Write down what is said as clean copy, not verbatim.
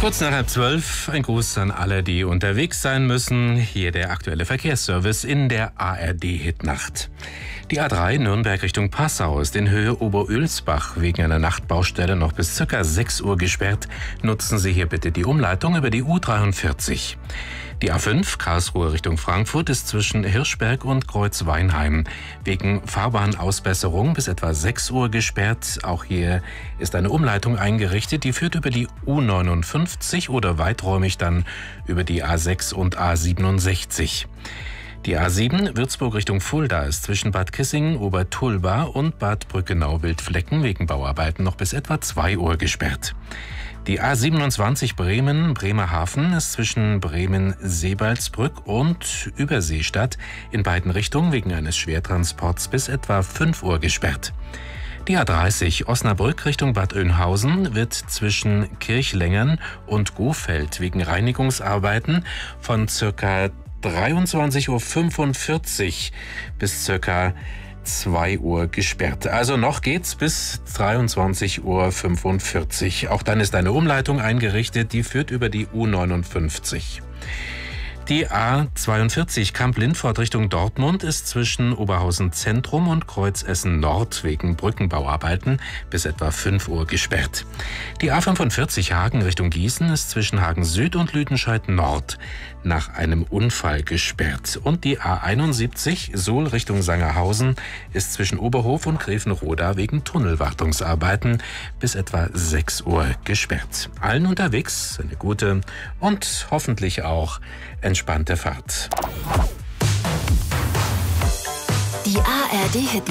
Kurz nach 11:30 ein Gruß an alle, die unterwegs sein müssen. Hier der aktuelle Verkehrsservice in der ARD-Hitnacht. Die A3 Nürnberg Richtung Passau ist in Höhe Oberölsbach wegen einer Nachtbaustelle noch bis ca. 6 Uhr gesperrt. Nutzen Sie hier bitte die Umleitung über die U43. Die A5 Karlsruhe Richtung Frankfurt ist zwischen Hirschberg und Kreuzweinheim wegen Fahrbahnausbesserung bis etwa 6 Uhr gesperrt. Auch hier ist eine Umleitung eingerichtet, die führt über die U59 oder weiträumig dann über die A6 und A67. Die A7 Würzburg Richtung Fulda ist zwischen Bad Kissingen, Obertulba und Bad Brückenau-Wildflecken wegen Bauarbeiten noch bis etwa 2 Uhr gesperrt. Die A27 Bremen-Bremerhaven ist zwischen Bremen-Sebaldsbrück und Überseestadt in beiden Richtungen wegen eines Schwertransports bis etwa 5 Uhr gesperrt. Die A30 Osnabrück Richtung Bad Oeynhausen wird zwischen Kirchlengern und Gohfeld wegen Reinigungsarbeiten von ca. 23:45 Uhr bis ca. 2 Uhr gesperrt. Also noch geht's bis 23:45 Uhr. Auch dann ist eine Umleitung eingerichtet, die führt über die U59. Die A42 Kamp-Lindfort Richtung Dortmund ist zwischen Oberhausen Zentrum und Kreuzessen Nord wegen Brückenbauarbeiten bis etwa 5 Uhr gesperrt. Die A45 Hagen Richtung Gießen ist zwischen Hagen Süd und Lüdenscheid Nord nach einem Unfall gesperrt. Und die A71 Suhl Richtung Sangerhausen ist zwischen Oberhof und Grevenroda wegen Tunnelwartungsarbeiten bis etwa 6 Uhr gesperrt. Allen unterwegs eine gute und hoffentlich auch entspannte Fahrt. Die ARD-Hitnacht.